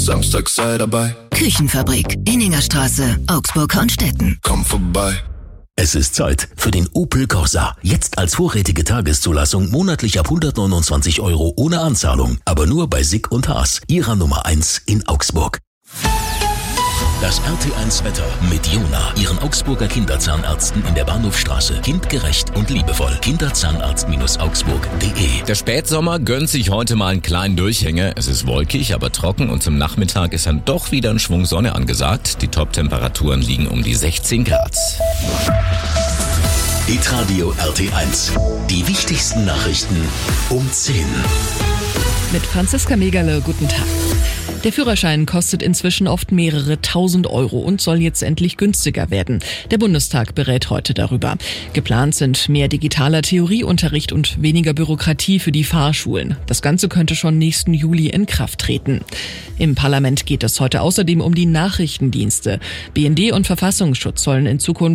Samstag sei dabei. Küchenfabrik, Inningerstraße, Augsburg-Hornstetten. Komm vorbei. Es ist Zeit für den Opel Corsa. Jetzt als vorrätige Tageszulassung monatlich ab 129 € ohne Anzahlung. Aber nur bei Sick und Haas, ihrer Nummer 1 in Augsburg. Das RT1 Wetter mit Jona, ihren Augsburger Kinderzahnärzten in der Bahnhofstraße. Kindgerecht und liebevoll. Kinderzahnarzt-augsburg.de. Der Spätsommer gönnt sich heute mal einen kleinen Durchhänger. Es ist wolkig, aber trocken und zum Nachmittag ist dann doch wieder ein Schwung Sonne angesagt. Die Top-Temperaturen liegen um die 16 Grad. Hitradio RT1. Die wichtigsten Nachrichten um 10. Mit Franziska Megerle, guten Tag. Der Führerschein kostet inzwischen oft mehrere 1.000 € und soll jetzt endlich günstiger werden. Der Bundestag berät heute darüber. Geplant sind mehr digitaler Theorieunterricht und weniger Bürokratie für die Fahrschulen. Das Ganze könnte schon nächsten Juli in Kraft treten. Im Parlament geht es heute außerdem um die Nachrichtendienste. BND und Verfassungsschutz sollen in Zukunft